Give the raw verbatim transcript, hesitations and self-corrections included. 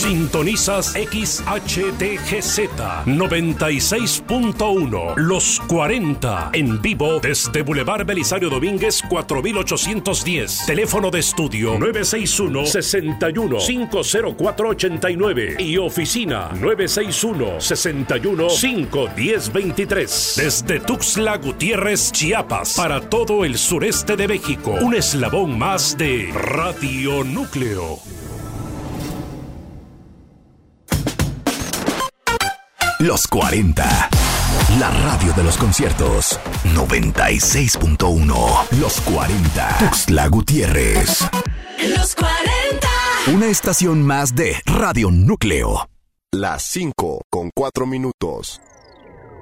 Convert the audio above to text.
Sintonizas X H D G Z noventa y seis punto uno. Los cuarenta en vivo desde Boulevard Belisario Domínguez cuatro mil ochocientos diez. Teléfono de estudio nueve seis uno, seis uno, cinco cero cuatro, ocho nueve y oficina nueve seis uno, seis uno, cinco uno cero, dos tres. Desde Tuxtla Gutiérrez, Chiapas, para todo el sureste de México. Un eslabón más de Radio Núcleo. Los cuarenta. La radio de los conciertos. noventa y seis punto uno. Los cuarenta. Tuxtla Gutiérrez. Los cuarenta. Una estación más de Radio Núcleo. Las cinco con cuatro minutos.